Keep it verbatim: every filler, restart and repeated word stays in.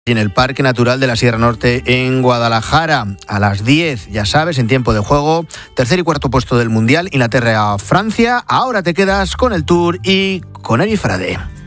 En el Parque Natural de la Sierra Norte en Guadalajara, a las diez, ya sabes, en tiempo de juego, tercer y cuarto puesto del Mundial, Inglaterra a Francia. Ahora te quedas con el Tour y con Eri Frade.